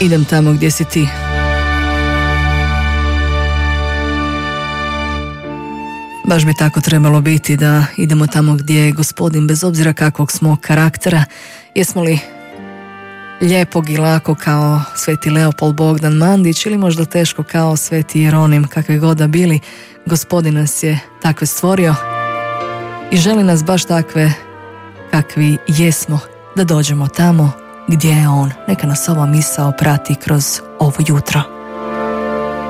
Idem tamo gdje si ti. Baš bi tako trebalo biti, da idemo tamo gdje je Gospodin, bez obzira kakvog smo karaktera. Jesmo li lijepog i lako kao sveti Leopold Bogdan Mandić ili možda teško kao sveti Jeronim, kakve god da bili, Gospodin nas je takve stvorio i želi nas baš takve kakvi jesmo, da dođemo tamo gdje je on. Neka nas ova misao prati kroz ovo jutro.